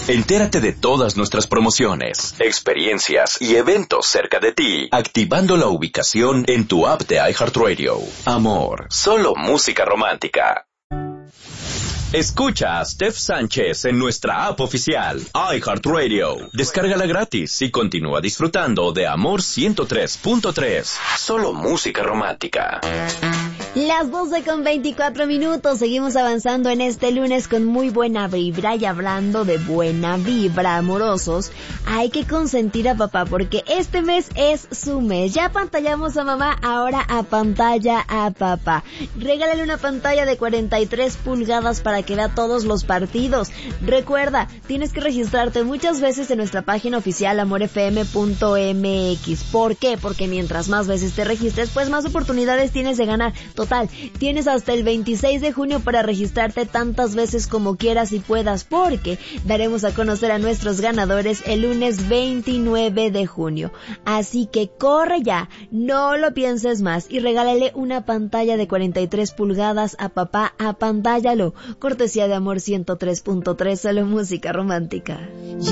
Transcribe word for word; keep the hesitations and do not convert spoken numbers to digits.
Entérate de todas nuestras promociones, experiencias y eventos cerca de ti, activando la ubicación en tu app de iHeartRadio. Amor, solo música romántica. Escucha a Steph Sánchez en nuestra app oficial, iHeartRadio. Descárgala gratis y continúa disfrutando de Amor ciento tres punto tres. Solo música romántica. Las doce con veinticuatro minutos, seguimos avanzando en este lunes con muy buena vibra, y hablando de buena vibra, amorosos, hay que consentir a papá porque este mes es su mes. Ya apantallamos a mamá, ahora apantalla a papá. Regálale una pantalla de cuarenta y tres pulgadas para que vea todos los partidos. Recuerda, tienes que registrarte muchas veces en nuestra página oficial amor f m punto m x. ¿Por qué? Porque mientras más veces te registres, pues más oportunidades tienes de ganar. Total, tienes hasta el veintiséis de junio para registrarte tantas veces como quieras y puedas, porque daremos a conocer a nuestros ganadores el lunes veintinueve de junio. Así que corre ya, no lo pienses más y regálale una pantalla de cuarenta y tres pulgadas a papá, apantállalo. Cortesía de Amor ciento tres punto tres, solo música romántica.